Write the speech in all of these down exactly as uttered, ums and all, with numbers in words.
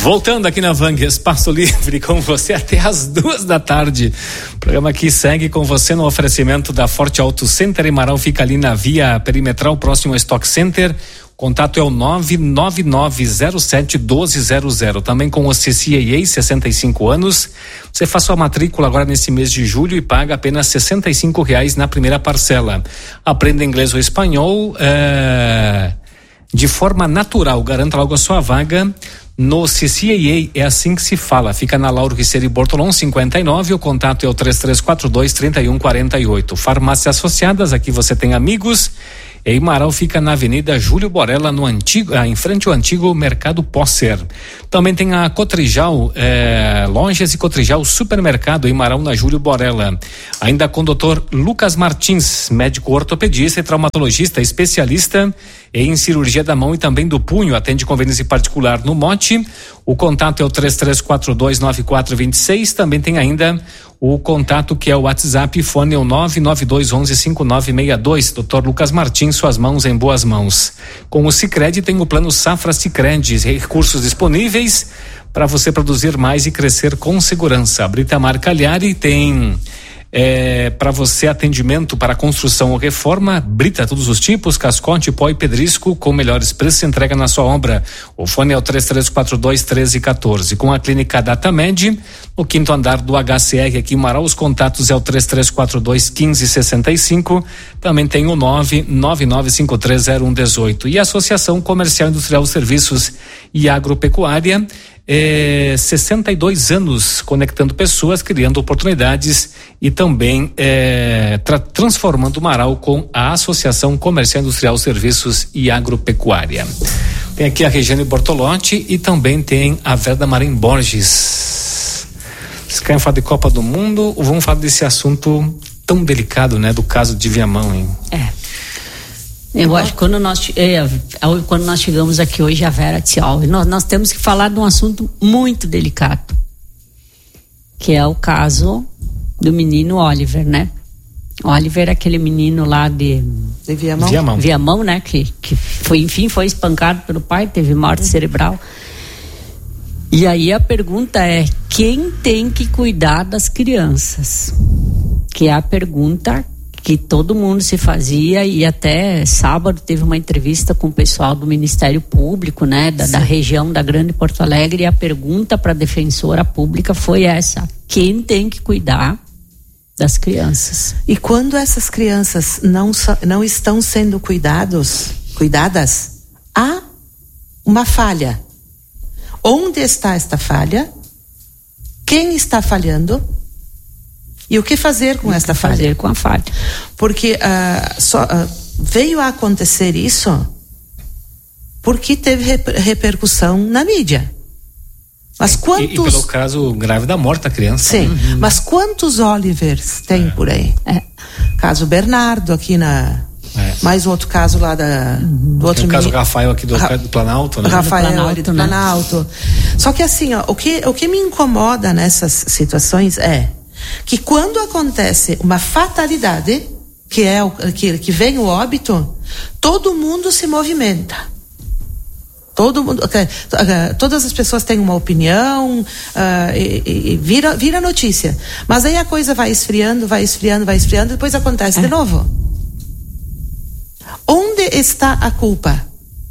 Voltando aqui na Vang, Espaço Livre com você até as duas da tarde. O programa aqui segue com você no oferecimento da Forte Auto Center em Marau, fica ali na via perimetral, próximo ao Stock Center. O contato é o nove nove nove zero sete um dois zero zero. Também com o C C A A, sessenta e cinco anos. Você faz sua matrícula agora nesse mês de julho e paga apenas sessenta e cinco reais na primeira parcela. Aprenda inglês ou espanhol é, de forma natural. Garanta logo a sua vaga. No C C A A é assim que se fala. Fica na Lauro Riceri Bortolom cinquenta e nove. O contato é o três três quatro dois, três um quatro oito. Farmácias Associadas, aqui você tem amigos. Em Marau fica na Avenida Júlio Borella, no antigo, ah, em frente ao antigo Mercado Posser. Também tem a Cotrijal, eh, Lojas e Cotrijal Supermercado em Marau, na Júlio Borella. Ainda com o doutor Lucas Martins, médico ortopedista e traumatologista, especialista em cirurgia da mão e também do punho, atende convênios particular no Mote. O contato é o três três quatro dois, nove quatro dois seis. Também tem ainda o contato que é o WhatsApp, fone é o nove nove dois um um cinco nove seis dois. doutor Lucas Martins, suas mãos em boas mãos. Com o Sicredi tem o plano Safra Sicredi, recursos disponíveis para você produzir mais e crescer com segurança. Britamar Cagliari tem É, para você atendimento para construção ou reforma, brita todos os tipos, cascote, pó e pedrisco com melhores preços, entrega na sua obra. O fone é o três três quatro dois, um três um quatro. Com a clínica Datamed, no quinto andar do H C R aqui em Marau, os contatos é o três três quatro dois, um cinco seis cinco. Também tem o nove nove nove cinco três zero um um oito. E a Associação Comercial Industrial Serviços e Agropecuária, É, sessenta e dois anos conectando pessoas, criando oportunidades e também é, tra- transformando o Marau com a Associação Comercial Industrial Serviços e Agropecuária. Tem aqui a Regiane Bortolotti e também tem a Verda Marim Borges. Vocês querem falar de Copa do Mundo ou vamos falar desse assunto tão delicado, né, do caso de Viamão, hein? É. Eu acho que quando nós, é, quando nós chegamos aqui hoje, a Vera disse, ó, nós, nós temos que falar de um assunto muito delicado, que é o caso do menino Oliver, né? Oliver é aquele menino lá de, de Viamão, Viamão, Viamão né? Que, que foi, enfim, foi espancado pelo pai, teve morte uhum. cerebral. E aí a pergunta é, quem tem que cuidar das crianças? Que é a pergunta que todo mundo se fazia, e até sábado teve uma entrevista com o pessoal do Ministério Público, né, da, da região da Grande Porto Alegre, e a pergunta para a defensora pública foi essa: quem tem que cuidar das crianças? E quando essas crianças não, não estão sendo cuidados, cuidadas, há uma falha. Onde está esta falha? Quem está falhando? E o que fazer com esta falha? Fazer com a falha. Porque uh, só, uh, veio a acontecer isso porque teve reper- repercussão na mídia. Mas quantos... E, e pelo caso grave da morte da criança. Sim, uhum. Mas quantos Olivers tem é. por aí? É. Caso Bernardo aqui na... É. Mais um outro caso lá da... Uhum. Do outro tem o caso Rafael aqui do, Ra- do Planalto, né? Rafael do Planalto, ali do né? Planalto. Só que assim, ó, o que, o que me incomoda nessas situações é que quando acontece uma fatalidade, que é o, que, que vem o óbito, todo mundo se movimenta. Todo mundo, todas as pessoas têm uma opinião, uh, e, e vira, vira notícia. Mas aí a coisa vai esfriando, vai esfriando, vai esfriando, depois acontece é. de novo. Onde está a culpa?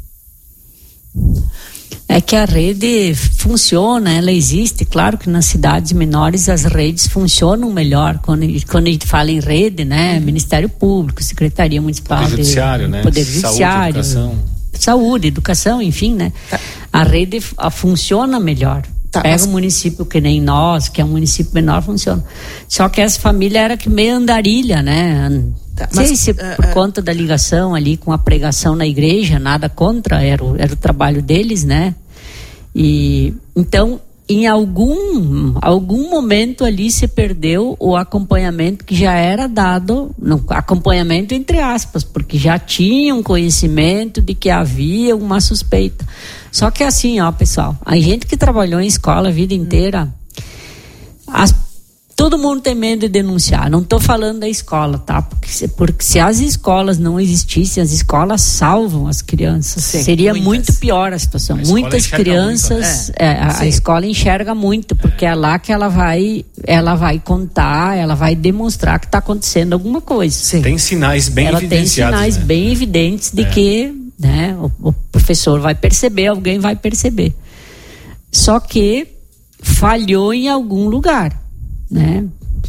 É que a rede funciona, ela existe. Claro que nas cidades menores as redes funcionam melhor. Quando, quando a gente fala em rede, né? Ministério Público, Secretaria Municipal Poder Judiciário, de, né? Poder Judiciário, Saúde, educação. Saúde, educação, enfim, né? Tá. A rede a, funciona melhor. Tá, Pega mas... um município que nem nós, que é um município menor, funciona. Só que essa família era que meio andarilha, né? Tá, não sei mas, se uh, por uh, conta da ligação ali com a pregação na igreja, nada contra, era o, era o trabalho deles, né? E então, em algum, algum momento ali se perdeu o acompanhamento que já era dado, não, acompanhamento entre aspas, porque já tinham conhecimento de que havia uma suspeita. Só que assim, ó, pessoal, a gente que trabalhou em escola a vida inteira, as todo mundo tem medo de denunciar. Não estou falando da escola, tá? Porque se, porque se as escolas não existissem, as escolas salvam as crianças. Sim, seria muitas. Muito pior a situação. A muitas crianças, muito, né? é, a, a escola enxerga muito, porque é. é lá que ela vai, ela vai contar, ela vai demonstrar que está acontecendo alguma coisa. Sim. Tem sinais bem ela evidenciados. Ela tem sinais né? bem evidentes de é. que, né, o, o professor vai perceber, alguém vai perceber. Só que falhou em algum lugar, né?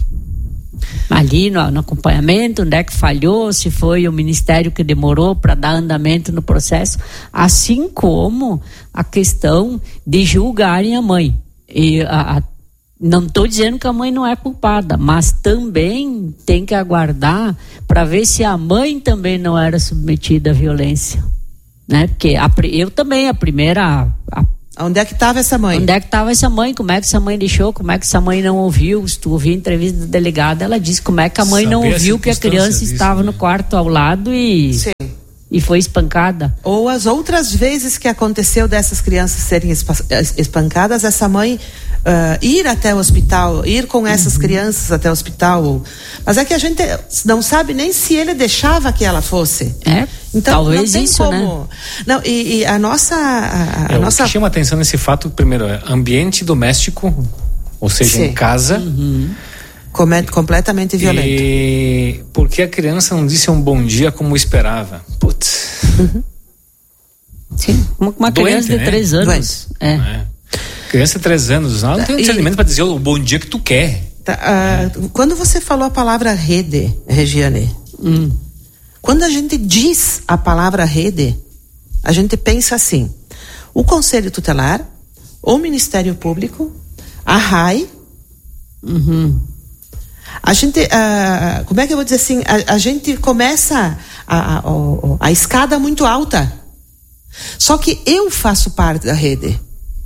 Ali no, no acompanhamento, onde é que falhou, se foi o Ministério que demorou para dar andamento no processo, assim como a questão de julgarem a mãe. E a, a, não estou dizendo que a mãe não é culpada, mas também tem que aguardar para ver se a mãe também não era submetida à violência, né? Porque a, eu também, a primeira... A, Onde é que estava essa mãe? Onde é que estava essa mãe? Como é que essa mãe deixou? Como é que essa mãe não ouviu? Se tu ouviu a entrevista da delegada, ela disse como é que a mãe Saber não ouviu que a criança disso, estava né? no quarto ao lado e, e foi espancada. Ou as outras vezes que aconteceu dessas crianças serem espancadas, essa mãe uh, ir até o hospital, ir com essas uhum. crianças até o hospital. Mas é que a gente não sabe nem se ele deixava que ela fosse. É. Então, talvez não tem isso, como. né? Não, e, e a nossa. A, a é, nossa... O que chama atenção nesse fato, primeiro, é ambiente doméstico, ou seja, Sim. em casa. Uhum. Come, completamente violento. E porque a criança não disse um bom dia como esperava. Putz. Uhum. Sim, uma, uma Doente, criança de né? três anos. É. É. Criança de três anos, ela não tem um discernimento para dizer o bom dia que tu quer. Tá, uh, é. Quando você falou a palavra rede, Regiane, hum. quando a gente diz a palavra rede, a gente pensa assim: o Conselho Tutelar, o Ministério Público, a R A I, uhum. a gente, uh, como é que eu vou dizer assim, a, a gente começa a, a, a, a escada muito alta. Só que eu faço parte da rede.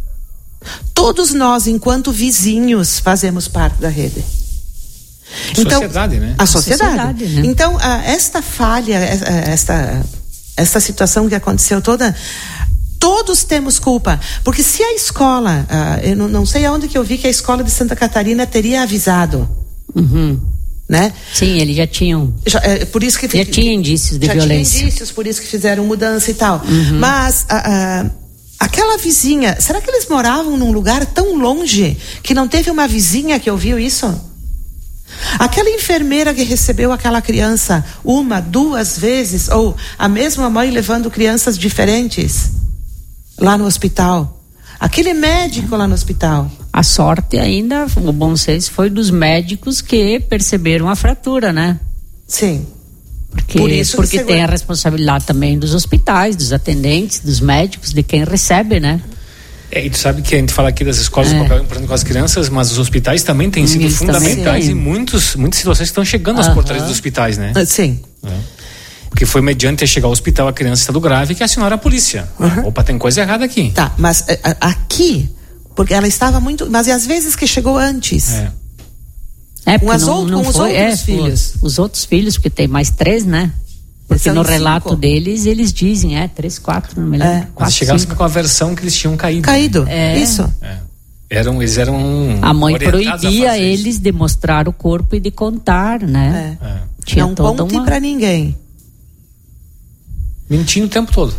Todos nós, enquanto vizinhos, fazemos parte da rede. Então, sociedade, né? A sociedade. A sociedade, né? Então, a, esta falha, esta, esta situação que aconteceu toda, todos temos culpa. Porque se a escola, uh, eu não, não sei aonde que eu vi que a escola de Santa Catarina teria avisado. Uhum. Né? Sim, eles já tinham. Já, é, por isso que, já tinha indícios de já violência. Tinha indícios, por isso que fizeram mudança e tal. Uhum. Mas uh, uh, aquela vizinha, será que eles moravam num lugar tão longe que não teve uma vizinha que ouviu isso? Aquela enfermeira que recebeu aquela criança uma, duas vezes, ou a mesma mãe levando crianças diferentes lá no hospital. Aquele médico lá no hospital. A sorte ainda, o bom senso foi dos médicos que perceberam a fratura, né? Sim. Porque, Por isso porque segura... tem a responsabilidade também dos hospitais, dos atendentes, dos médicos, de quem recebe, né? É, e tu sabe que a gente fala aqui das escolas, é. o papel importante com as crianças, mas os hospitais também têm sido Eles fundamentais em muitos, muitas situações que estão chegando aos uh-huh. portais dos hospitais, né? Sim. É. Porque foi mediante a chegar ao hospital a criança estado grave que acionaram a polícia. Uhum. Opa, tem coisa errada aqui. Tá, mas a, aqui, porque ela estava muito... Mas e às vezes que chegou antes? É. É, com, as não, ou, não com os foi, outros é, filhos. Os outros filhos, porque tem mais três, né? Porque São no relato cinco. deles, eles dizem, é, três, quatro, não me lembro. É. Mas chegaram com a versão que eles tinham caído. Caído, né? é. Isso. É. Eram, eles eram A mãe proibia eles de mostrar o corpo e de contar, né? É. É. Tinha não toda conte uma... pra ninguém. Mentindo o tempo todo.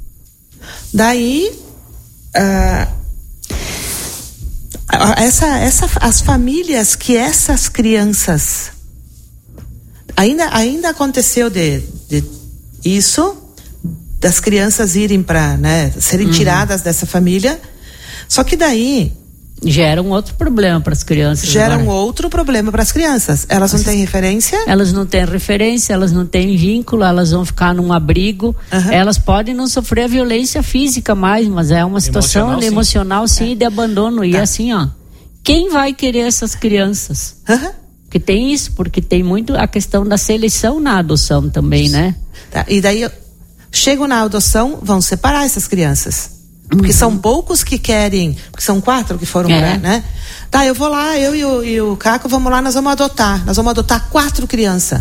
Daí, uh, essa, essa, as famílias que essas crianças... Ainda, ainda aconteceu de, de isso, das crianças irem para, né, serem uhum. tiradas dessa família. Só que daí... Gera um outro problema para as crianças. Gera agora. um outro problema para as crianças. Elas não têm referência? Elas não têm referência, elas não têm vínculo, elas vão ficar num abrigo. Uhum. Elas podem não sofrer a violência física mais, mas é uma situação emocional, sim, emocional, sim é. de abandono. Tá. E assim, ó, quem vai querer essas crianças? Uhum. Porque tem isso, porque tem muito a questão da seleção na adoção também, né? Tá. E daí, chegam na adoção, vão separar essas crianças. Porque uhum. são poucos que querem, porque são quatro que foram é. morar, né? Tá, eu vou lá, eu e o, e o Caco, vamos lá, nós vamos adotar. Nós vamos adotar quatro crianças.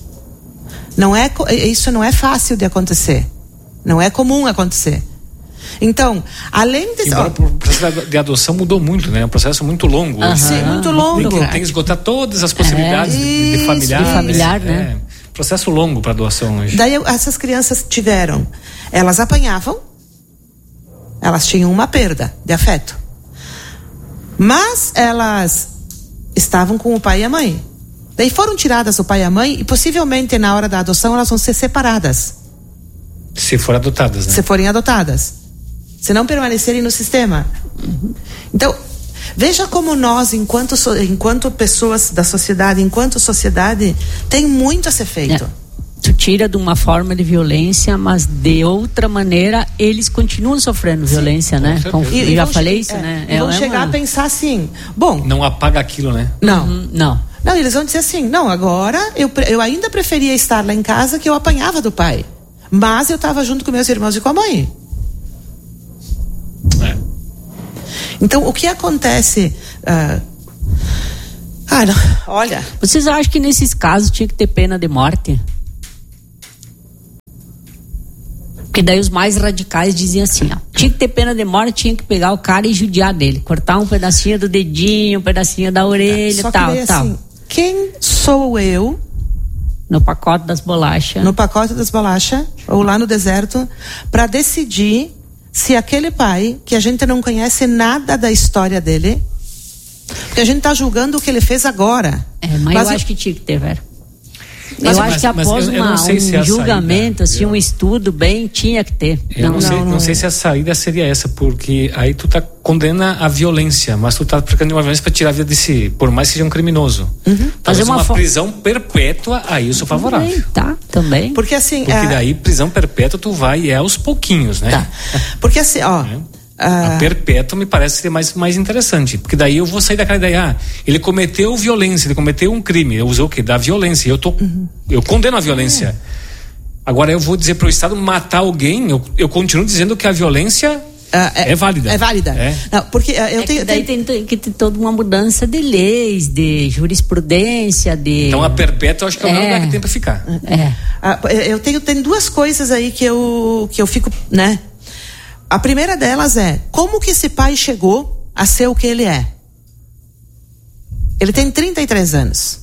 Não é, isso não é fácil de acontecer. Não é comum acontecer. Então, além de... Embora ó, o processo de adoção mudou muito, né? É um processo muito longo. Uh-huh. Sim, muito longo. Tem que, tem que esgotar todas as possibilidades é, de, de familiar. De familiar, né? É, processo longo para doação hoje. Daí essas crianças tiveram, elas apanhavam, elas tinham uma perda de afeto. Mas elas estavam com o pai e a mãe. Daí foram tiradas o pai e a mãe e possivelmente na hora da adoção elas vão ser separadas. Se forem adotadas, né? Se forem adotadas. Se não permanecerem no sistema. Uhum. Então, veja como nós, enquanto, enquanto pessoas da sociedade, enquanto sociedade, tem muito a ser feito. É. Tu tira de uma forma de violência, mas de outra maneira eles continuam sofrendo Sim, violência, né? Como e, eu e já falei che- isso, é, né? E é, vão é chegar uma... a pensar assim, bom... Não apaga aquilo, né? Não. Uhum, não. Não, eles vão dizer assim, não, agora eu, eu ainda preferia estar lá em casa que eu apanhava do pai. Mas eu estava junto com meus irmãos e com a mãe. É. Então, o que acontece... Uh... Ah, não, olha... Vocês acham que nesses casos tinha que ter pena de morte? Porque daí os mais radicais diziam assim, ó, tinha que ter pena de morte, tinha que pegar o cara e judiar dele, cortar um pedacinho do dedinho, um pedacinho da orelha, Só que tal, daí, tal. Assim, quem sou eu... No pacote das bolachas. No pacote das bolachas, ou lá no deserto, para decidir se aquele pai, que a gente não conhece nada da história dele, porque a gente está julgando o que ele fez agora. É, mas, mas eu, eu acho que tinha que ter, velho. Eu mas, acho mas, que após eu, eu uma, um se julgamento, saída, assim, eu... um estudo bem, tinha que ter. Eu não, não, sei, não, não, não sei se a saída seria essa, porque aí tu tá condena a violência, mas tu tá aplicando uma violência para tirar a vida de si, por mais que seja um criminoso. Uhum. Fazer uma, uma fo... prisão perpétua, aí eu sou favorável. Também, tá, também. Porque assim... Porque a... daí prisão perpétua tu vai é aos pouquinhos, né? Tá. Porque assim, ó... É. A perpétua me parece ser mais, mais interessante, porque daí eu vou sair daquela ideia, ah, ele cometeu violência, ele cometeu um crime, eu usei o quê? Da violência, eu tô, uhum. eu condeno a violência. Uhum. Agora eu vou dizer para o Estado matar alguém, eu, eu continuo dizendo que a violência uh, é, é válida. É válida. É. Não, porque uh, eu é tenho, que daí tenho... tem que ter toda uma mudança de leis, de jurisprudência, de... Então a perpétua eu acho que é o melhor lugar que tem para ficar. É. Uh, eu tenho, tenho duas coisas aí que eu, que eu fico, né... A primeira delas é, como que esse pai chegou a ser o que ele é? Ele tem trinta e três anos.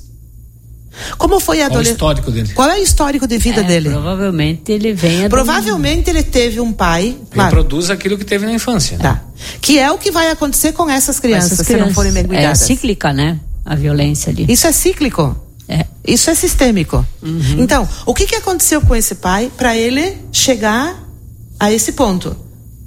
Como foi a adolescência? Qual é o histórico dele? Qual é o histórico de vida é, dele? Provavelmente ele venha... Provavelmente ele teve um pai... Claro, reproduz aquilo que teve na infância. Tá. Que é o que vai acontecer com essas crianças, essas crianças se não forem bem cuidadas. É cíclica, né? A violência ali. Isso é cíclico. É. Isso é sistêmico. Uhum. Então, o que, que aconteceu com esse pai para ele chegar a esse ponto?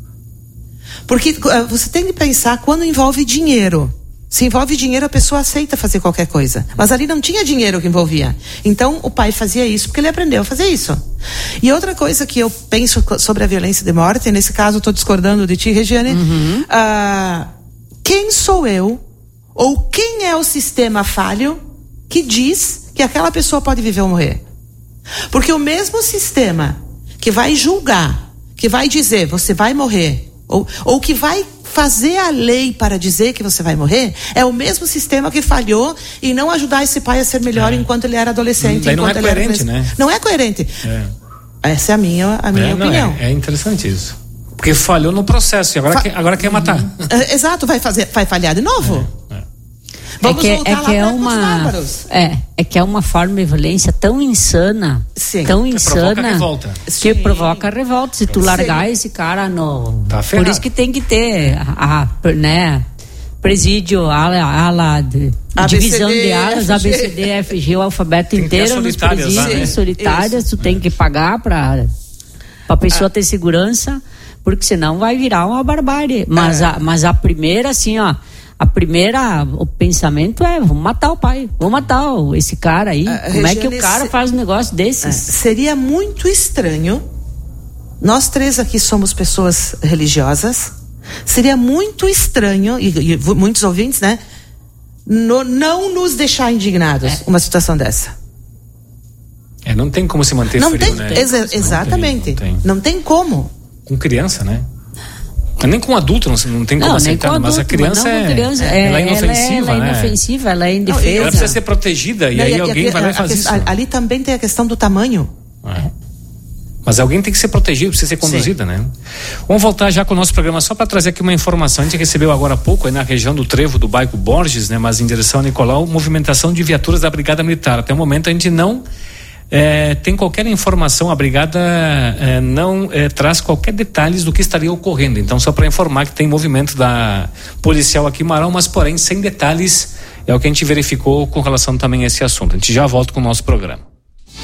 Porque uh, você tem que pensar quando envolve dinheiro. Se envolve dinheiro, a pessoa aceita fazer qualquer coisa. Mas ali não tinha dinheiro que envolvia. Então, o pai fazia isso porque ele aprendeu a fazer isso. E outra coisa que eu penso sobre a violência de morte, nesse caso estou discordando de ti, Regiane, uhum. uh, quem sou eu, ou quem é o sistema falho que diz que aquela pessoa pode viver ou morrer? Porque o mesmo sistema que vai julgar, que vai dizer, você vai morrer, ou, ou que vai fazer a lei para dizer que você vai morrer, é o mesmo sistema que falhou em não ajudar esse pai a ser melhor é. enquanto ele era adolescente. Daí não é ele coerente, era... né? Não é coerente. É. Essa é a minha, a minha é, opinião. Não, é, é interessante isso. Porque falhou no processo e agora, Fa... quer, agora quer matar. Uhum. Exato, vai, fazer, vai falhar de novo. É, é. Vamos é que, voltar é lá que é para uma é, é que é uma forma de violência tão insana, Sim. tão que insana provoca revolta. que Sim. provoca revolta. Se tu Sim. largar esse cara no, tá por isso que tem que ter a, a né, presídio, ala, ala de, A B C D, divisão de alas, A B C D, F G, o alfabeto tem inteiro nos presídios lá, né? solitárias. Isso. Tu tem que pagar para a pessoa ah. ter segurança, porque senão vai virar uma barbárie. Mas ah. a, mas a primeira assim, ó. A primeira, o pensamento é, vamos matar o pai, vamos matar esse cara aí. Uh, Como Regiane, é que o cara se... faz um negócio desses? É, seria muito estranho, nós três aqui somos pessoas religiosas, seria muito estranho, e, e muitos ouvintes, né, no, não nos deixar indignados é. uma situação dessa. É, não tem como se manter não frio, tem, né? Exa- exatamente, não tem, não tem. não tem como. Com criança, né? Nem com adulto não, não tem como não, aceitar, adulto, mas a criança, mas é, criança é, ela é inofensiva, ela é, ela é né? inofensiva, ela é indefesa. Ela precisa ser protegida e não, aí e, alguém e, vai lá e a, faz a, isso. Ali também tem a questão do tamanho. É. Mas alguém tem que ser protegido, precisa ser conduzida, Sim. né? Vamos voltar já com o nosso programa, só para trazer aqui uma informação. A gente recebeu agora há pouco, aí na região do Trevo, do bairro Borges, né? Mas em direção a Nicolau, movimentação de viaturas da Brigada Militar. Até o momento a gente não é, tem qualquer informação, a Brigada é, não é, traz qualquer detalhes do que estaria ocorrendo. Então, só para informar que tem movimento da policial aqui em Marão, mas porém sem detalhes, é o que a gente verificou com relação também a esse assunto. A gente já volta com o nosso programa.